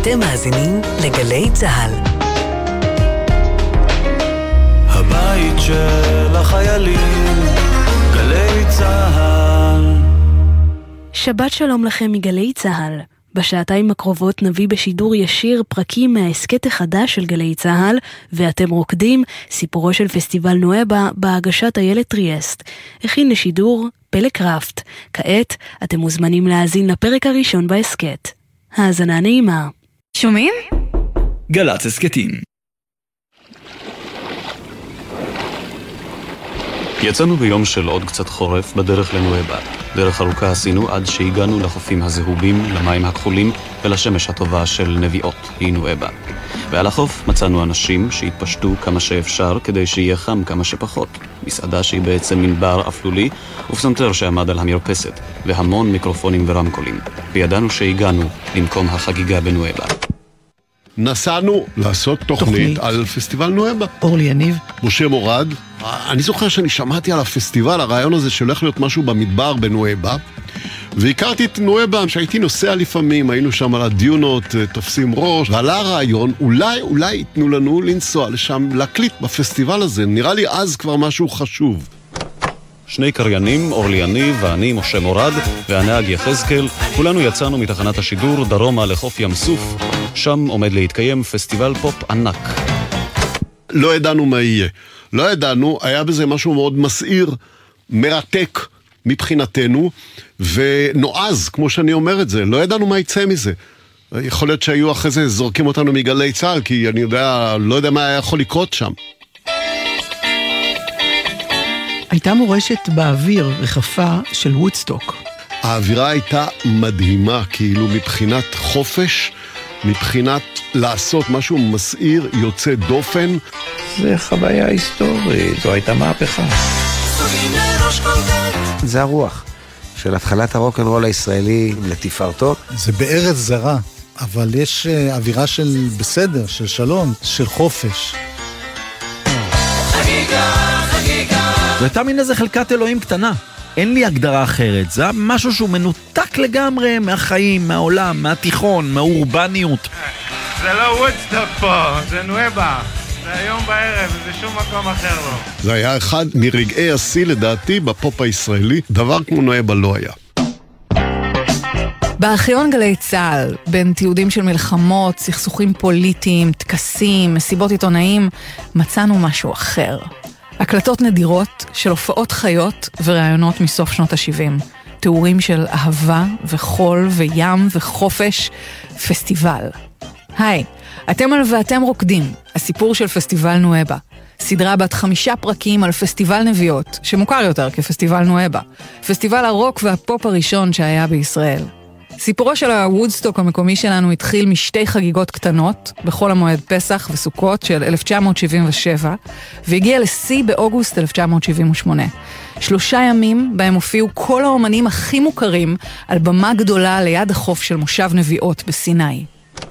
אתם מאזינים לגלי צהל. הבית של החיילים, גלי צהל. שבת שלום לכם מגלי צהל. בשעתיים הקרובות נביא בשידור ישיר פרקים מהעסקת החדש של גלי צהל, ואתם רוקדים, סיפורו של פסטיבל נואבה בהגשת איילת טריאסט. הכין לשידור פלא קראפט. כעת אתם מוזמנים להאזין לפרק הראשון בעסקת. האזנה נעימה. שומעים? גל"צ הסקטים. יצאנו ביום של עוד קצת חורף בדרך לנואבה. דרך ארוכה עשינו עד שהגענו לחופים הזהובים, למים הכחולים ולשמש הטובה של נביאות, היא נואבה. ועל החוף מצאנו אנשים שהתפשטו כמה שאפשר כדי שיהיה חם כמה שפחות. מסעדה שהיא בעצם מין בר אפלולי, ופסנתר שעמד על המרפסת, והמון מיקרופונים ורמקולים. וידענו שהגענו למקום החגיגה בנואבה. נסענו לעשות תוכנית על פסטיבל נואבה. אורלי יניב. משה מורד. אני זוכר שאני שמעתי על הפסטיבל, הרעיון הזה שהולך להיות משהו במדבר בנואבה, והכרתי את נואבה שהייתי נוסע לפעמים, היינו שם על הדיונות, תופסים ראש, ועלה הרעיון, אולי ייתנו לנו לנסוע לשם, להקליט בפסטיבל הזה. נראה לי אז כבר משהו חשוב. שני קריינים, אורלי יניב ואני, משה מורד, והנהג יחזקאל, כולנו יצאנו מתחנת השידור דרומה לחוף ים סוף. שם עומד להתקיים פסטיבל פופ ענק. לא ידענו מה יהיה. לא ידענו, היה בזה משהו מאוד מסעיר, מרתק מבחינתנו, ונועז, כמו שאני אומר את זה. לא ידענו מה יצא מזה. יכול להיות שהיו אחרי זה זורקים אותנו מגלי צהל, כי אני לא יודע מה היה יכול לקרות שם. הייתה מורשת באוויר רחפה של וודסטוק. האווירה הייתה מדהימה, כאילו מבחינת חופש, מבחינת לעשות משהו מסעיר, יוצא דופן. זה חוויה היסטורית, זו הייתה מהפכה. זה הרוח של התחלת הרוק'נ'רול הישראלי לתפארתו. זה בארץ זרה, אבל יש אווירה של בסדר, של שלום, של חופש. זו הייתה מין איזה חלקת אלוהים קטנה. אין לי הגדרה אחרת. זה משהו שהוא מנותק לגמרי מהחיים, מהעולם, מהתיכון, מהאורבניות. זה לא וודסטוק פה, זה נואבה. זה היום בערב, זה שום מקום אחר לא. זה היה אחד מרגעי השיא לדעתי בפופ הישראלי. דבר כמו נואבה לא היה. בארכיון גלי צהל, בין תיעודים של מלחמות, סכסוכים פוליטיים, טקסים, מסיבות עיתונאים, מצאנו משהו אחר. הקלטות נדירות של הופעות חיות ורעיונות מסוף שנות ה-70. תיאורים של אהבה וחול וים וחופש. פסטיבל. היי, אתם על ואתם רוקדים. הסיפור של פסטיבל נואבה. סדרה בת 5 פרקים על פסטיבל נביאות, שמוכר יותר כפסטיבל נואבה. פסטיבל הרוק והפופ הראשון שהיה בישראל. סיפורו של הוודסטוק המקומי שלנו התחיל משתי חגיגות קטנות, בחול המועד פסח וסוכות של 1977, והגיע לשיא באוגוסט 1978. 3 ימים בהם הופיעו כל האומנים הכי מוכרים על במה גדולה ליד החוף של מושב נביאות בסיני.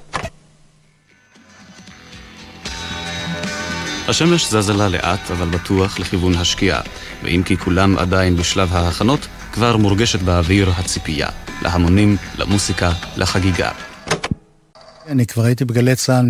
השמש זזלה לאט אבל בטוח לכיוון השקיעה, ואם כי כולם עדיין בשלב ההכנות, כבר מורגשת באוויר הציפייה. להמונים, למוסיקה, לחגיגה. אני כבר הייתי בגלי צהל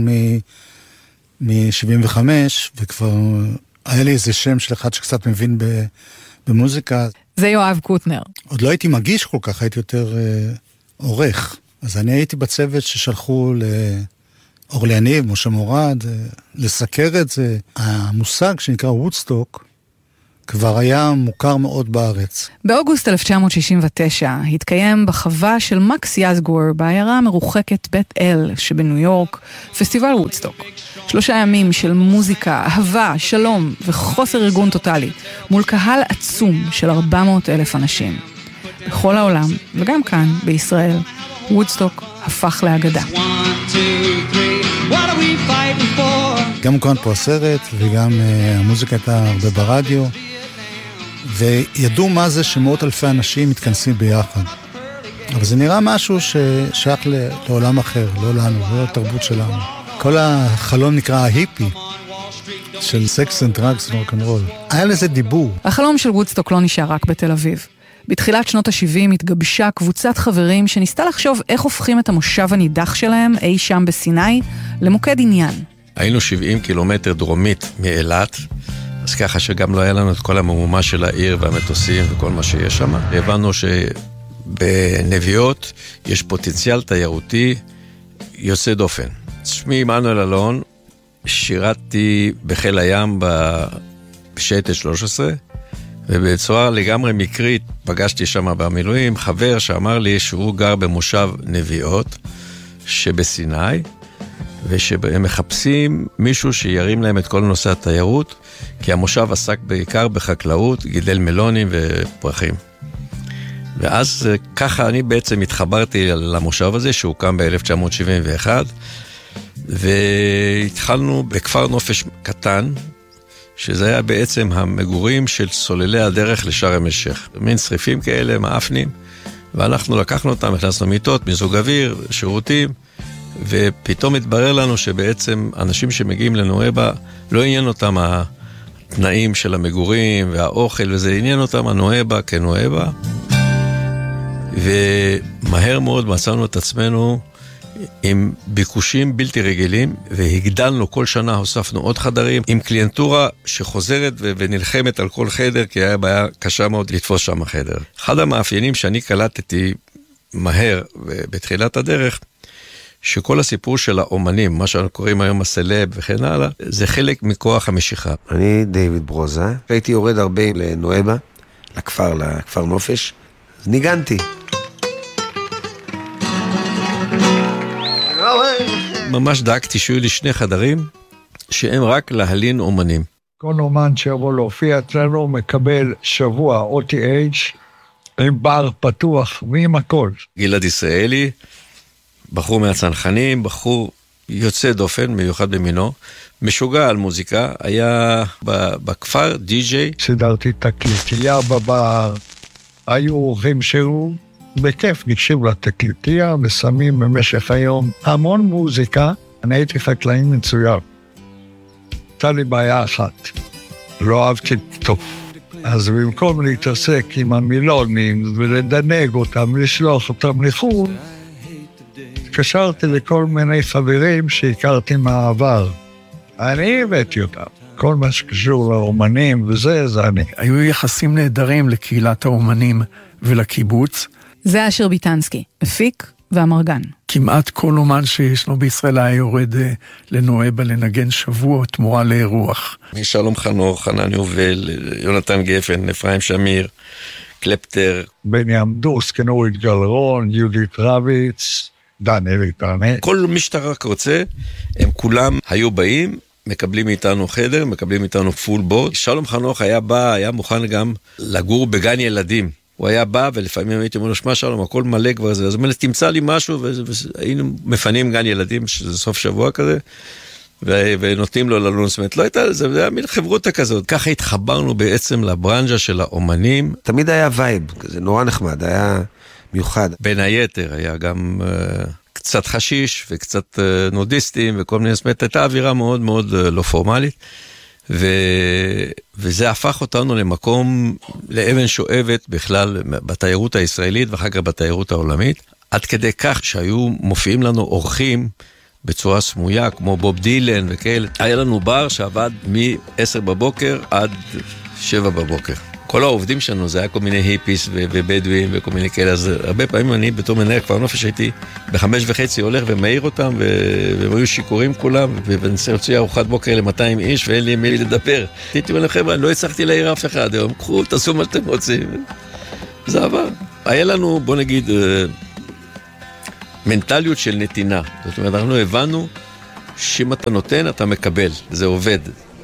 מ-75, וכבר היה לי איזה שם של אחד שקצת מבין במוזיקה. זה יואב קוטנר. עוד לא הייתי מגיש כל כך, הייתי יותר עורך. אז אני הייתי בצוות ששלחו לאורלי יניב, משה מורד, לסקר את זה. המושג שנקרא וודסטוק, כבר היה מוכר מאוד בארץ. באוגוסט 1969 התקיים בחווה של מקס יזגור בעיירה המרוחקת בית אל שבניו יורק, פסטיבל וודסטוק. 3 ימים של מוזיקה, אהבה, שלום וחוסר ארגון טוטלי, מול קהל עצום של 400,000 אנשים. בכל העולם, וגם כאן, בישראל, וודסטוק הפך לאגדה. גם כאן פה הסרט, וגם המוזיקה הייתה הרבה ברדיו, וידעו מה זה שמאות אלפי אנשים מתכנסים ביחד. אבל זה נראה משהו ששייך לעולם אחר, לא לנו, לא לתרבות שלנו. כל החלום נקרא ההיפי, של סקס אנד דרגס ורוק'נ'רול. היה לזה דיבור. החלום של וודסטוק לא נשאר רק בתל אביב. בתחילת שנות ה-70 התגבשה קבוצת חברים שניסתה לחשוב איך הופכים את המושב הנידח שלהם, אי שם בסיני, למוקד עניין. היינו 70 קילומטר דרומית מאילת, אז ככה שגם לא היה לנו את כל המהומה של העיר והמטוסים וכל מה שיש שם. הבנו שבנביאות יש פוטנציאל תיירותי יוצא דופן. שמי עמנואל אלון, שירתתי בחיל הים בשייטת 13, ובצורה לגמרי מקרית פגשתי שם במילואים חבר שאמר לי שהוא גר במושב נביאות שבסיני, ושהם מחפשים מישהו שירים להם את כל נושא התיירות, כי המושב עסק בעיקר בחקלאות, גידל מלונים ופרחים. ואז ככה אני בעצם התחברתי למושב הזה שהוקם ב-1971, והתחלנו בכפר נופש קטן, שזה היה בעצם המגורים של סוללי הדרך לשארם א-שייח. מין שריפים כאלה, מאפנים, ואנחנו לקחנו אותם, הכנסנו מיטות, מיזוג אוויר, שירותים, ופתאום התברר לנו שבעצם אנשים שמגיעים לנואבה, לא עניין אותם התנאים של המגורים והאוכל, וזה עניין אותם הנואבה כנואבה. ומהר מאוד מצאנו את עצמנו עם ביקושים בלתי רגילים, והגדלנו כל שנה, הוספנו עוד חדרים, עם קליינטורה שחוזרת ונלחמת על כל חדר, כי היה בעיה קשה מאוד לתפוס שם חדר. אחד המאפיינים שאני קלטתי מהר בתחילת הדרך, שכל הסיפור של האומנים, מה שאנחנו קוראים היום הסלב וכן הלאה, זה חלק מכוח המשיכה. אני דיוויד ברוזה, הייתי יורד הרבה לנואבה, לכפר נופש, אז ניגנתי. ממש דאגתי שיהיו לי 2 חדרים, שהם רק להלין אומנים. כל אומן שיבוא להופיע אצלנו מקבל שבוע OTH, עם בר פתוח ועם הכל. גלעד ישראלי, בחור מהצנחנים, בחור יוצא דופן, מיוחד במינו, משוגע על מוזיקה, היה בכפר די-ג'יי. סידרתי תקליטייה בבר, היו אורחים שהוא בכיף ניגשים לתקליטייה ושמים במשך היום המון מוזיקה. אני הייתי חקלאי מצוין. הייתה לי בעיה אחת, לא אהבתי טוב. אז במקום להתעסק עם המילונים ולדנג אותם, לשלוח אותם לחו"ל, התקשרתי לכל מיני חברים שהכרתי מהעבר. אני הבאתי אותם. כל מה שקשור לאומנים וזה, זה אני. היו יחסים נהדרים לקהילת האומנים ולקיבוץ. זה אשר ביטנסקי, מפיק והמרגן. כמעט כל אומן שישנו בישראל היה יורד לנואבה לנגן שבוע תמורה לאירוח. משלום חנוך, חנן יובל, יונתן גפן, אפרים שמיר, קלפטר. בני עמדוס, כנורית גלרון, יהודית רביץ, דניאל איתני. כל מי שאתה רק רוצה, הם כולם היו באים, מקבלים מאיתנו חדר, מקבלים מאיתנו פול בורד. שלום חנוך היה מוכן גם לגור בגן ילדים. הוא היה בא, ולפעמים הייתי אומר לו, שמע שלום, הכל מלא כבר זה. אז הוא אומר, תמצא לי משהו, והיינו מפנים גן ילדים, שזה סוף שבוע כזה, ונותנים לו ללון. זאת אומרת, לא הייתה, זה היה מין חברותה כזאת. ככה התחברנו בעצם לברנז'ה של האומנים. תמיד היה וייב, זה נורא נחמד, היה מיוחד. בין היתר היה גם קצת חשיש, וקצת נודיסטים, וכל מיני, זאת אומרת, הייתה אווירה מאוד מאוד לא פורמלית. וזה הפך אותנו למקום, לאבן שואבת בכלל בתיירות הישראלית ואחר כך בתיירות העולמית, עד כדי כך שהיו מופיעים לנו אורחים בצורה סמויה, כמו בוב דילן וכאלה. היה לנו בר שעבד מ-10 בבוקר עד 7 בבוקר. כל העובדים שלנו זה היה כל מיני היפיס ובדואים וכל מיני כאלה, אז הרבה פעמים אני בתור מנהל כפר נופש הייתי ב5:30 הולך ומאיר אותם, והם היו שיקורים כולם, וננסה להוציא ארוחת בוקר ל200 איש, ואין לי מי לדבר. הייתי אומר חבר'ה, אני לא הצלחתי להעיר אף אחד, היום קחו, תעשו מה שאתם רוצים. זה עבר. היה לנו, בוא נגיד, מנטליות של נתינה. זאת אומרת, אנחנו הבנו שאם אתה נותן, אתה מקבל. זה עובד.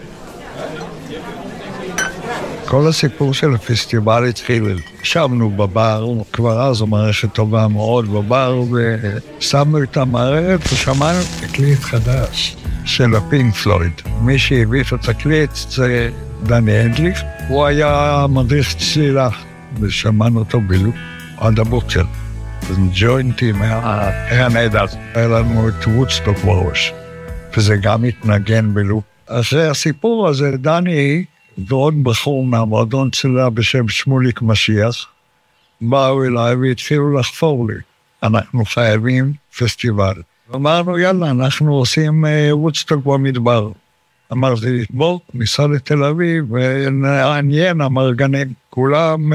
כל הסיפור של הפסטיבל התחיל, ישבנו בבר, כבר אז המערכת טובה מאוד בבר, ושמנו את המערכת ושמענו תקליט חדש של הפינק פלויד. מי שהביא את התקליט זה דני הנדליך, הוא היה מדריך צלילה, ושמענו אותו בלופ עד הבוקר. ג'וינטים, היה נהדר, היה לנו את וודסטוק בראש, וזה גם התנגן בלופ. אחרי הסיפור הזה, דני ועוד בחור מהמועדון צלילה בשם שמוליק משיח, באו אליי והתחילו לחפור לי. אנחנו חייבים פסטיבל. אמרנו, יאללה, אנחנו עושים וודסטוק במדבר. אמרתי, בוא, ניסע לתל אביב ונעניין המרגנים. כולם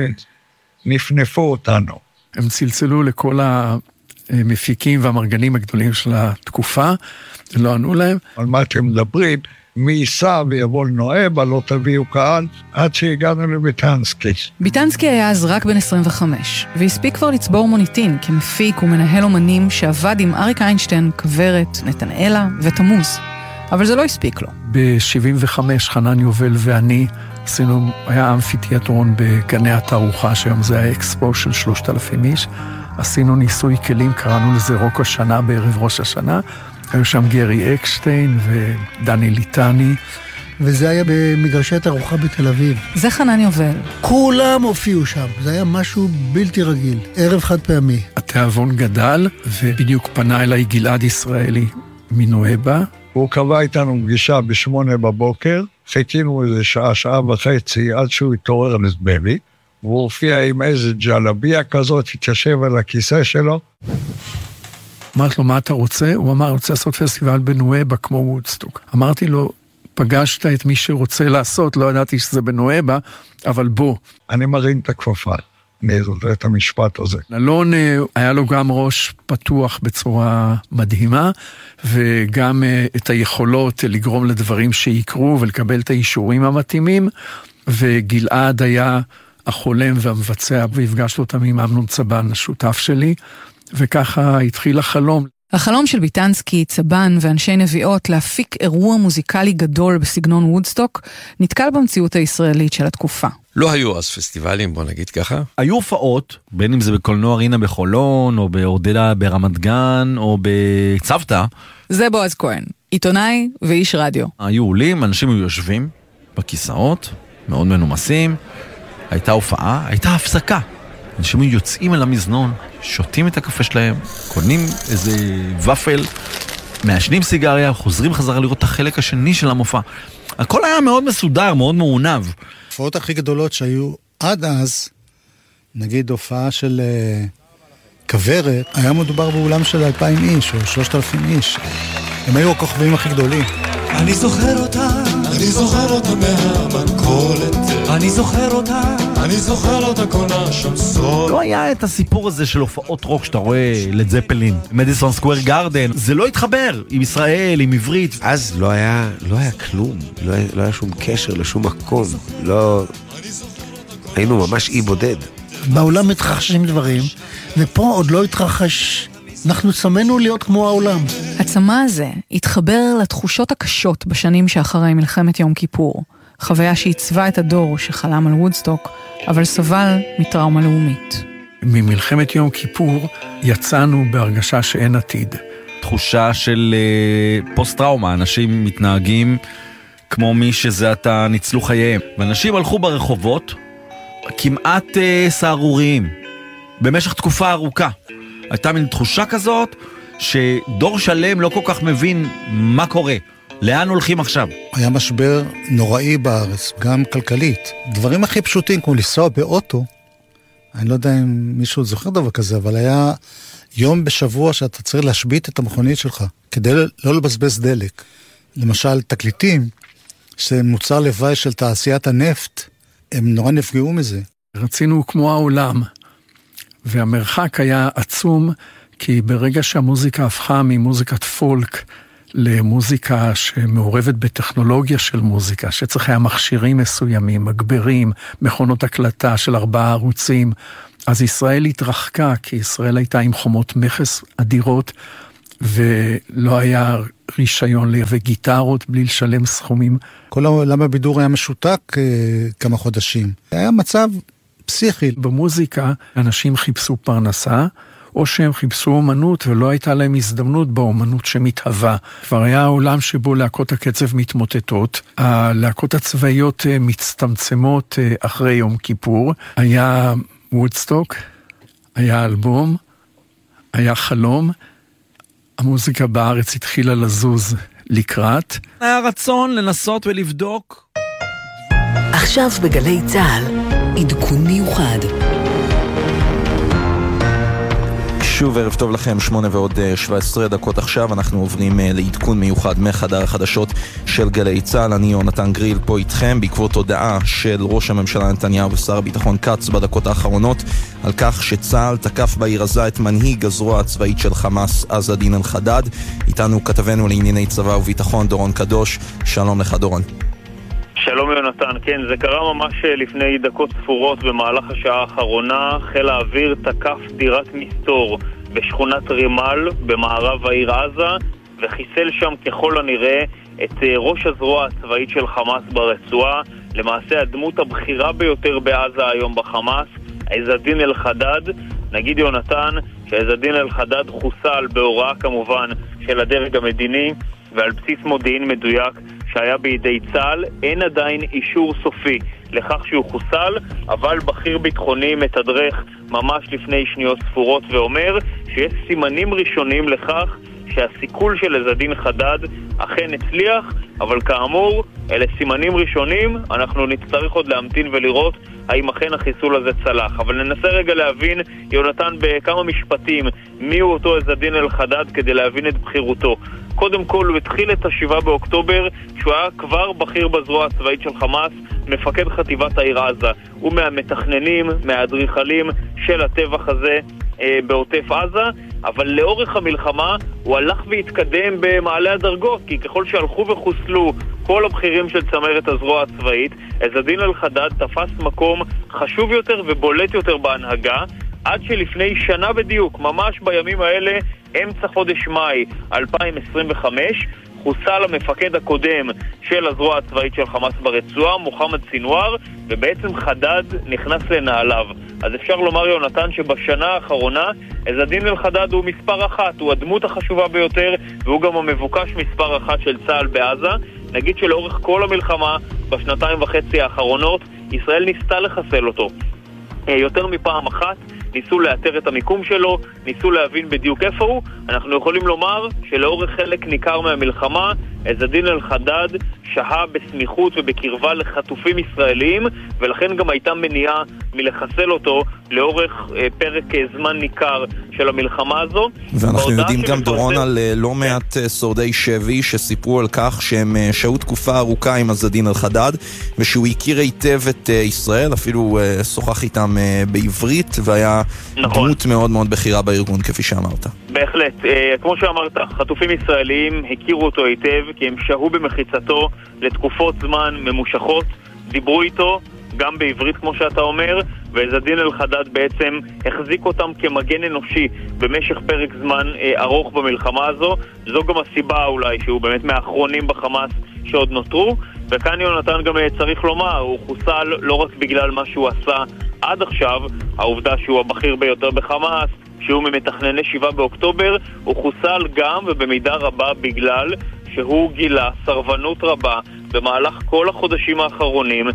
נפנפו אותנו. הם צלצלו לכל המפיקים והמרגנים הגדולים של התקופה, לא ענו להם. על מה אתם מדברים? מי ייסע ויבוא לנואבה, לא תביאו קהל, עד שהגענו לביטנסקי. ביטנסקי היה אז רק בן 25, והספיק כבר לצבור מוניטין כמפיק ומנהל אומנים שעבד עם אריק איינשטיין, כברת, נתנאלה ותמוז. אבל זה לא הספיק לו. ב-75 חנן יובל ואני עשינו, היה אמפיתיאטרון בגני התערוכה, שהיום זה האקספו של 3,000 איש. עשינו ניסוי כלים, קראנו לזה רוק השנה בערב ראש השנה. היו שם גרי אקשטיין ודני ליטני. וזה היה במגרשי התערוכה בתל אביב. זה חנן יובל. כולם הופיעו שם, זה היה משהו בלתי רגיל, ערב חד פעמי. התיאבון גדל, ובדיוק פנה אליי גלעד ישראלי מנואבה. הוא קבע איתנו פגישה ב8 בבוקר, חיכינו איזה שעה וחצי עד שהוא התעורר לסבבי, והוא הופיע עם איזה ג'לביה כזאת, התיישב על הכיסא שלו. אמרתי לו, מה אתה רוצה? הוא אמר, רוצה לעשות פסטיבל בנואבה כמו וודסטוק. אמרתי לו, פגשת את מי שרוצה לעשות, לא ידעתי שזה בנואבה, אבל בוא. אני מרים את הכפפה, אני זוכר את המשפט הזה. אלון היה לו גם ראש פתוח בצורה מדהימה, וגם את היכולות לגרום לדברים שיקרו, ולקבל את האישורים המתאימים, וגלעד היה החולם והמבצע, והפגשנו אותם עם אמנון צבן, השותף שלי, וככה התחיל החלום. החלום של ביטנסקי, צבן ואנשי נביאות להפיק אירוע מוזיקלי גדול בסגנון וודסטוק, נתקל במציאות הישראלית של התקופה. לא היו אז פסטיבלים, בוא נגיד ככה. היו הופעות, בין אם זה בקולנוע רינה בחולון, או באורדלה ברמת גן, או בצוותא. זה בועז כהן, עיתונאי ואיש רדיו. היו עולים, אנשים היו יושבים בכיסאות, מאוד מנומסים, הייתה הופעה, הייתה הפסקה. אנשים יוצאים אל המזנון, שותים את הקפה שלהם, קונים איזה ופל, מעשנים סיגריה, חוזרים חזרה לראות את החלק השני של המופע. הכל היה מאוד מסודר, מאוד מעונב. ההופעות הכי גדולות שהיו עד אז, נגיד הופעה של כברת, היה מדובר באולם של 2,000 איש או 3,000 איש. הם היו הכוכבים הכי גדולים. אני זוכר אותה מהמנכולת, אני זוכר אותה קונה שם סוד. לא היה את הסיפור הזה של הופעות רוק שאתה רואה לד זפלין, מדיסון סקוואר גארדן, זה לא התחבר עם ישראל, עם עברית. אז לא היה כלום, לא היה שום קשר לשום מקום, היינו ממש אי בודד. בעולם מתרחשים דברים, ופה עוד לא התרחש. אנחנו צמאנו להיות כמו העולם. הצמא הזה התחבר לתחושות הקשות בשנים שאחרי מלחמת יום כיפור. חוויה שעיצבה את הדור שחלם על וודסטוק, אבל סבל מטראומה לאומית. ממלחמת יום כיפור יצאנו בהרגשה שאין עתיד. תחושה של פוסט-טראומה, אנשים מתנהגים כמו מי שזה עתה ניצלו חייהם. ואנשים הלכו ברחובות כמעט סערוריים, במשך תקופה ארוכה. הייתה מין תחושה כזאת שדור שלם לא כל כך מבין מה קורה. לאן הולכים עכשיו? היה משבר נוראי בארץ, גם כלכלית. דברים הכי פשוטים כמו לנסוע באוטו, אני לא יודע אם מישהו זוכר דבר כזה, אבל היה יום בשבוע שאתה צריך להשבית את המכונית שלך, כדי לא לבזבז דלק. למשל, תקליטים, שמוצר לוואי של תעשיית הנפט, הם נורא נפגעו מזה. רצינו כמו העולם, והמרחק היה עצום, כי ברגע שהמוזיקה הפכה ממוזיקת פולק למוזיקה שמעורבת בטכנולוגיה של מוזיקה, שצריך היה מכשירים מסוימים, מגברים, מכונות הקלטה של 4 ערוצים, אז ישראל התרחקה, כי ישראל הייתה עם חומות מכס אדירות, ולא היה רישיון לייבא גיטרות בלי לשלם סכומים. כל העולם הבידור היה משותק כמה חודשים. היה מצב פסיכי. במוזיקה אנשים חיפשו פרנסה, או שהם חיפשו אומנות ולא הייתה להם הזדמנות באומנות שמתהווה. כבר היה העולם שבו להקות הקצב מתמוטטות, הלהקות הצבאיות מצטמצמות אחרי יום כיפור, היה וודסטוק, היה אלבום, היה חלום, המוזיקה בארץ התחילה לזוז לקראת. היה רצון לנסות ולבדוק. עכשיו בגלי צהל, עדכון מיוחד. שוב ערב טוב לכם, 8:17 עכשיו, אנחנו עוברים לעדכון מיוחד מחדר החדשות של גלי צהל. אני יונתן גריל פה איתכם בעקבות הודעה של ראש הממשלה נתניהו ושר הביטחון קץ בדקות האחרונות על כך שצהל תקף בעיר עזה את מנהיג הזרוע הצבאית של חמאס עז א-דין אל-חדד. איתנו כתבנו לענייני צבא וביטחון דורון קדוש. שלום לך דורון. שלום יונתן, כן, זה קרה ממש לפני דקות ספורות במהלך השעה האחרונה. חיל האוויר תקף דירת מסתור בשכונת רימל במערב העיר עזה וחיסל שם ככל הנראה את ראש הזרוע הצבאית של חמאס ברצועה, למעשה הדמות הבכירה ביותר בעזה היום בחמאס, עז א-דין אל-חדד. נגיד יונתן שעז א-דין אל-חדד חוסל בהוראה כמובן של הדרג המדיני ועל בסיס מודיעין מדויק שהיה בידי צה"ל. אין עדיין אישור סופי לכך שהוא חוסל, אבל בכיר ביטחוני מתדרך ממש לפני שניות ספורות ואומר שיש סימנים ראשונים לכך שהסיכול של עז א-דין חדד אכן הצליח, אבל כאמור אלה סימנים ראשונים, אנחנו נצטרך עוד להמתין ולראות האם אכן החיסול הזה צלח. אבל ננסה רגע להבין יונתן בכמה משפטים מיהו אותו עז א-דין אל-חדד כדי להבין את בחירותו. קודם כל הוא התחיל את 7 באוקטובר כשהוא היה כבר בכיר בזרוע הצבאית של חמאס, מפקד חטיבת העיר עזה. הוא מהמתכננים, מהאדריכלים של הטבח הזה בעוטף עזה, אבל לאורך המלחמה הוא הלך והתקדם במעלה הדרגות, כי ככל שהלכו וחוסלו כל הבכירים של צמרת הזרוע הצבאית, עז א-דין אל-חדד תפס מקום חשוב יותר ובולט יותר בהנהגה, עד שלפני שנה בדיוק, ממש בימים האלה, אמצע חודש מאי 2025, חוסל המפקד הקודם של הזרוע הצבאית של חמאס ברצועה, מוחמד סינואר, ובעצם חדד נכנס לנעליו. אז אפשר לומר יונתן שבשנה האחרונה עז א-דין אל-חדד הוא מספר אחת, הוא הדמות החשובה ביותר, והוא גם המבוקש מספר אחת של צה"ל בעזה. נגיד שלאורך כל המלחמה בשנתיים וחצי האחרונות ישראל ניסתה לחסל אותו יותר מפעם אחת, ניסו לאתר את המיקום שלו, ניסו להבין בדיוק איפה הוא. אנחנו יכולים לומר שלאורך חלק ניכר מהמלחמה עז א-דין אל-חדד שהה בסמיכות ובקרבה לחטופים ישראלים, ולכן גם הייתה מניעה מלחסל אותו לאורך פרק זמן ניכר של המלחמה הזו. ואנחנו יודעים גם דורון על לא מעט שורדי שבי שסיפרו על כך שהם שהו תקופה ארוכה עם עז א-דין אל-חדד ושהוא הכיר היטב את ישראל, אפילו שוחח איתם בעברית והיה דמות מאוד מאוד בכירה בארגון כפי שאמרת. בהחלט, כמו שאמרת, חטופים ישראלים הכירו אותו היטב כי הם שהו במחיצתו לתקופות זמן ממושכות, דיברו איתו גם בעברית כמו שאתה אומר, ועז א-דין אל-חדד בעצם החזיק אותם כמגן אנושי במשך פרק זמן ארוך במלחמה הזו. זו גם הסיבה אולי שהוא באמת מהאחרונים בחמאס שעוד נותרו. וכאן יונתן גם צריך לומר, הוא חוסל לא רק בגלל מה שהוא עשה עד עכשיו, העובדה שהוא הבכיר ביותר בחמאס, שהוא ממתכנני 7 באוקטובר, הוא חוסל גם ובמידה רבה בגלל שהוא גילה סרבנות רבה במהלך כל החודשים האחרונים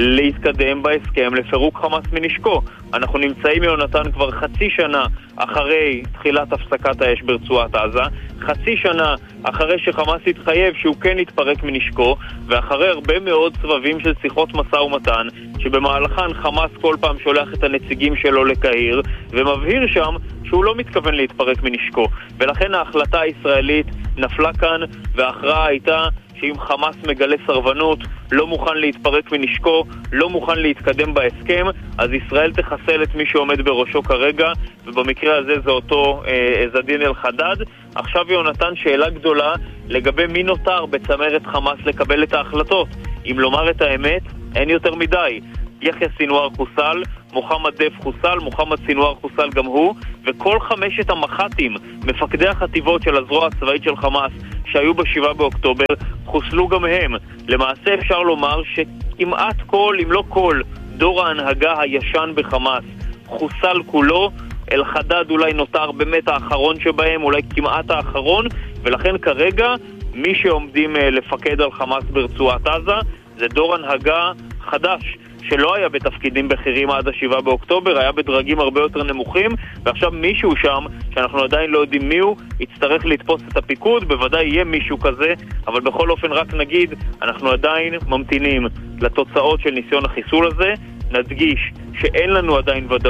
להתקדם בהסכם לפירוק חמאס מנשקו. אנחנו נמצאים יונתן כבר חצי שנה אחרי תחילת הפסקת האש ברצועת עזה, חצי שנה אחרי שחמאס התחייב שהוא כן יתפרק מנשקו, ואחרי הרבה מאוד סבבים של שיחות מסע ומתן שבמהלכן חמאס כל פעם שולח את הנציגים שלו לקהיר ומבהיר שם שהוא לא מתכוון להתפרק מנשקו. ולכן ההחלטה הישראלית נפלה כאן, וההכרעה הייתה שאם חמאס מגלה סרבנות, לא מוכן להתפרק מנשקו, לא מוכן להתקדם בהסכם, אז ישראל תחסל את מי שעומד בראשו כרגע, ובמקרה הזה זה אותו עז א-דין אל-חדד. עכשיו יונתן, שאלה גדולה לגבי מי נותר בצמרת חמאס לקבל את ההחלטות. אם לומר את האמת, אין יותר מדי. יחיא סינואר חוסל, מוחמד דף חוסל, מוחמד סינואר חוסל גם הוא, וכל 5 המח"טים, מפקדי החטיבות של הזרוע הצבאית של חמאס שהיו ב7 באוקטובר, חוסלו גם הם. למעשה אפשר לומר שכמעט כל, אם לא כל, דור ההנהגה הישן בחמאס חוסל כולו. אל-חדד אולי נותר באמת האחרון שבהם, אולי כמעט האחרון, ולכן כרגע מי שעומדים לפקד על חמאס ברצועת עזה זה דור הנהגה חדש שלא היה בתפקידים בכירים עד 7 באוקטובר, היה בדרגים הרבה יותר נמוכים, ועכשיו מישהו שם, שאנחנו עדיין לא יודעים מי הוא, יצטרך לתפוס את הפיקוד, בוודאי יהיה מישהו כזה, אבל בכל אופן רק נגיד, אנחנו עדיין ממתינים לתוצאות של ניסיון החיסול הזה. נדגיש שאין לנו עדיין ודאות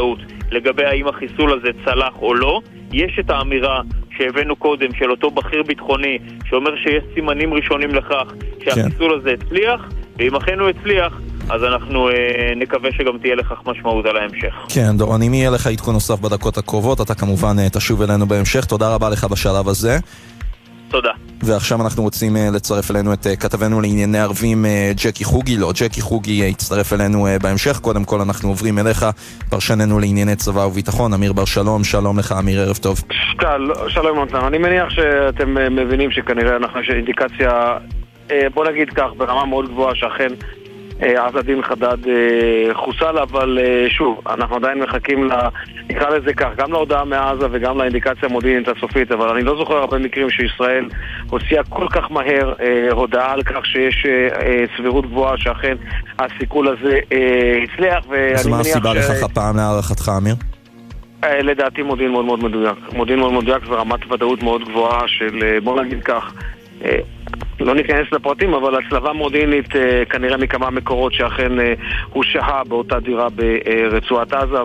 לגבי האם החיסול הזה צלח או לא. יש את האמירה שהבאנו קודם של אותו בכיר ביטחוני שאומר שיש סימנים ראשונים לכך שהחיסול הזה הצליח, ואם אכן הוא הצליח אז אנחנו נקווה שגם תהיה לכך משמעות על ההמשך. כן, דורון, אם יהיה לך עדכון נוסף בדקות הקרובות, אתה כמובן תשוב אלינו בהמשך. תודה רבה לך בשלב הזה. תודה. ועכשיו אנחנו רוצים לצרף אלינו את כתבנו לענייני ערבים ג'קי חוגי. לא, ג'קי חוגי יצטרף אלינו בהמשך. קודם כל אנחנו עוברים אליך, פרשננו לענייני צבא וביטחון, אמיר בר שלום. שלום לך אמיר, ערב טוב. שלום נתן. אני מניח שאתם מבינים שכנראה אנחנו יש אינדיקציה, בוא נגיד כך, ברמה מאוד גבוהה שאכן עזה דין חדד חוסל, אבל שוב, אנחנו עדיין מחכים נקרא לזה כך, גם להודעה מעזה וגם לאינדיקציה המודיעינית הסופית, אבל אני לא זוכר הרבה מקרים שישראל הוציאה כל כך מהר הודעה על כך שיש סבירות גבוהה שאכן הסיכול הזה הצליח. אז מה הסיבה לכך הפעם להערכתך אמיר? לדעתי מודיעין מאוד מאוד מדויק. מודיעין מאוד מדויק ורמת ודאות מאוד גבוהה של, בוא נגיד כך, לא ניכנס לפרטים, אבל הצלבה מודיעינית כנראה מכמה מקורות שאכן הוא שהה באותה דירה ברצועת עזה,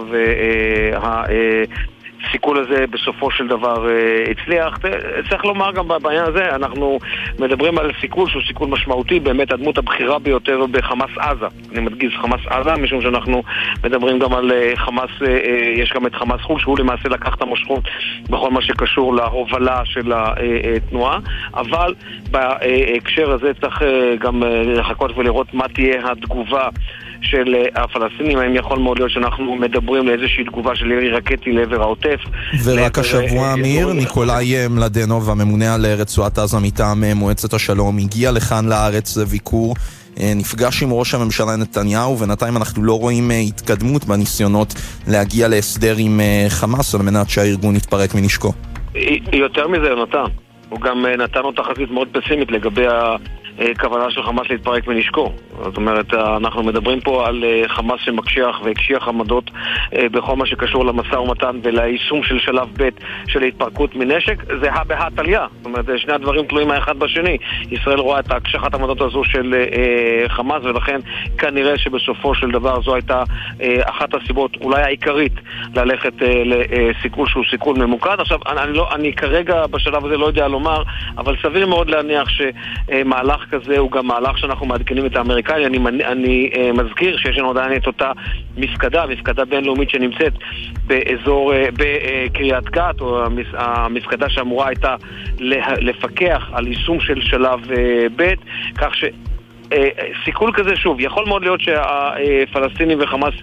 והסיכול הזה בסופו של דבר הצליח. צריך לומר גם בעניין הזה, אנחנו מדברים על סיכול שהוא סיכול משמעותי, באמת הדמות הבכירה ביותר בחמאס עזה. אני מדגיש חמאס עזה, משום שאנחנו מדברים גם על חמאס, יש גם את חמאס חול, שהוא למעשה לקח את המושכות בכל מה שקשור להובלה של התנועה, אבל בהקשר הזה צריך גם לחכות ולראות מה תהיה התגובה של הפלסטינים. האם יכול מאוד להיות שאנחנו מדברים לאיזושהי תגובה של ירי רקטי לעבר העוטף. ורק השבוע אמיר, ניקולאי מלדנוב, הממונה על רצועת עזה מטעם מועצת השלום, הגיע לכאן לארץ לביקור, נפגש עם ראש הממשלה נתניהו, ובינתיים אנחנו לא רואים התקדמות בניסיונות להגיע להסדר עם חמאס על מנת שהארגון יתפרק מנשקו. יותר מזה נתן, הוא גם נתן לו תחזית מאוד פסימית לגבי הכוונה של חמאס להתפרק מנשקו. זאת אומרת, אנחנו מדברים פה על חמאס שמקשיח והקשיח עמדות בכל מה שקשור למשא ומתן וליישום של שלב ב' של התפרקות מנשק. זה בהת עלייה. זאת אומרת, שני הדברים תלויים האחד בשני. ישראל רואה את הקשחת עמדות הזו של חמאס, ולכן כנראה שבסופו של דבר זו הייתה אחת הסיבות, אולי העיקרית, ללכת לסיכול שהוא סיכול ממוקד. עכשיו, אני כרגע בשלב הזה לא יודע לומר, אבל סביר מאוד להניח שמהלך כזה הוא גם מהלך שאנחנו מעדכנים את האמריקאים. אני מזכיר שיש לנו עדיין את אותה מפקדה בינלאומית שנמצאת באזור, בקריית גת, או המפקדה שאמורה הייתה לפקח על יישום של שלב ב', כך ש סיכול כזה, שוב, יכול מאוד להיות שהפלסטינים וחמאס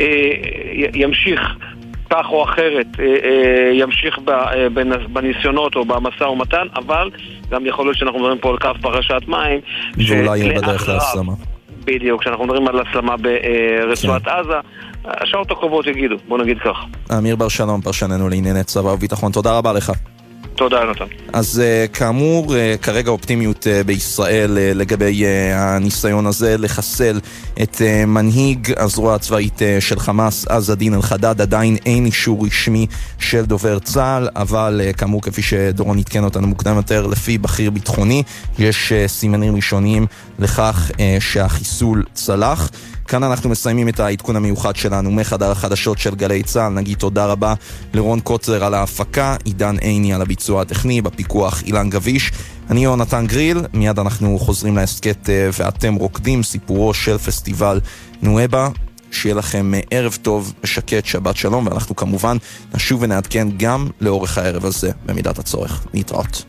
ימשיך כך או אחרת, ימשיך בניסיונות או במשא ומתן, אבל גם יכול להיות שאנחנו מדברים פה על קו פרשת מים, ואולי יהיה בדרך להסלמה. בדיוק, כשאנחנו מדברים על הסלמה ברצועת עזה, השעות הקרובות יגידו, בוא נגיד כך. אמיר בר שלום, פרשננו לענייני צבא וביטחון, תודה רבה לך. תודה נתן. אז כאמור, כרגע אופטימיות בישראל לגבי הניסיון הזה לחסל את מנהיג הזרוע הצבאית של חמאס, עז א-דין אל-חדד. עדיין אין אישור רשמי של דובר צה"ל, אבל כאמור, כפי שדורון התקן אותנו מוקדם יותר, לפי בכיר ביטחוני, יש סימנים ראשוניים לכך שהחיסול צלח. כאן אנחנו מסיימים את העדכון המיוחד שלנו מחדר החדשות של גלי צה"ל. נגיד תודה רבה לרון קוצר על ההפקה, עידן עיני על הביצוע הטכני, בפיקוח אילן גביש. אני יונתן גריל, מיד אנחנו חוזרים להסקט ואתם רוקדים, סיפורו של פסטיבל נואבה. שיהיה לכם ערב טוב ושקט, שבת שלום, ואנחנו כמובן נשוב ונעדכן גם לאורך הערב הזה במידת הצורך. להתראות.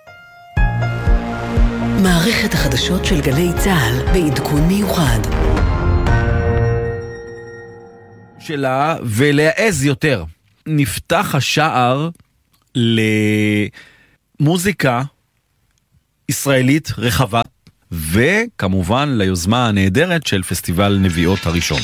מערכת החדשות של גלי צה"ל בעדכון מיוחד שלה, ולהעז יותר. נפתח השער למוזיקה ישראלית רחבה, וכמובן ליוזמה הנהדרת של פסטיבל נביאות הראשון.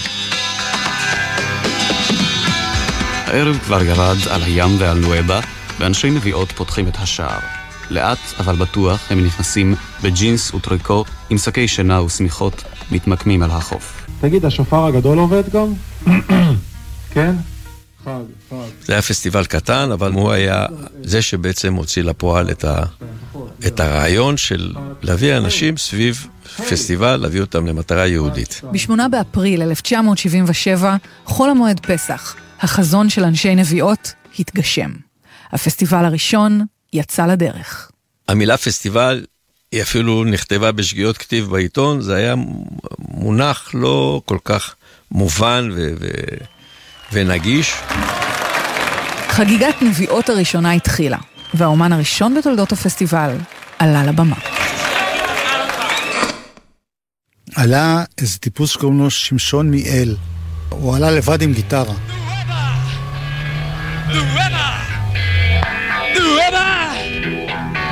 הערב כבר ירד על הים ועל נואבה, ואנשי נביאות פותחים את השער. לאט אבל בטוח הם נכנסים בג'ינס וטריקו עם שקי שינה וסמיכות, מתמקמים על החוף. תגיד, השופר הגדול עובד גם? כן? חג. זה היה פסטיבל קטן, אבל הוא היה זה שבעצם הוציא לפועל את הרעיון של להביא אנשים סביב פסטיבל, להביא אותם למטרה יהודית. ב8 באפריל 1977, חול המועד פסח, החזון של אנשי נביאות התגשם. הפסטיבל הראשון יצא לדרך. המילה פסטיבל היא אפילו נכתבה בשגיאות כתיב בעיתון, זה היה מונח לא כל כך מובן ונגיש. חגיגת נביאות הראשונה התחילה, והאומן הראשון בתולדות הפסטיבל עלה לבמה. עלה איזה טיפוס שקוראים לו שמשון מיאל. הוא עלה לבד עם גיטרה. Nueva!